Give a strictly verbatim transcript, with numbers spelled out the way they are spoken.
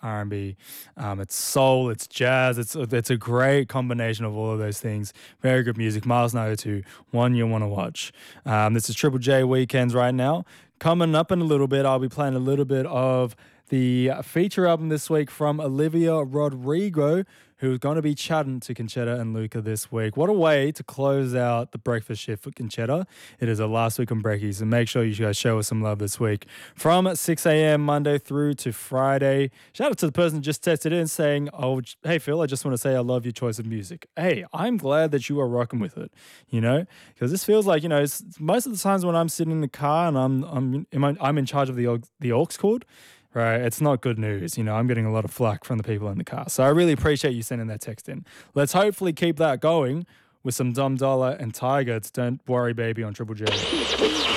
R and B, um, it's soul, it's jazz, it's it's a great combination of all of those things. Very good music. Miles nine oh two, one you'll want to watch. Um, this is Triple J Weekends right now. Coming up in a little bit, I'll be playing a little bit of the feature album this week from Olivia Rodrigo, who's going to be chatting to Conchetta and Luca this week. What a way to close out the breakfast shift for Conchetta. It is a last week on Brekkies, and make sure you guys show us some love this week. From six a.m. Monday through to Friday. Shout out to the person who just texted in saying, oh, hey, Phil, I just want to say I love your choice of music. Hey, I'm glad that you are rocking with it, you know, because this feels like, you know, it's, most of the times when I'm sitting in the car and I'm I'm I'm in charge of the, the aux cord, right, it's not good news. You know, I'm getting a lot of flack from the people in the car. So I really appreciate you sending that text in. Let's hopefully keep that going with some Dom Dollar and Tiger. It's Don't Worry Baby on Triple J.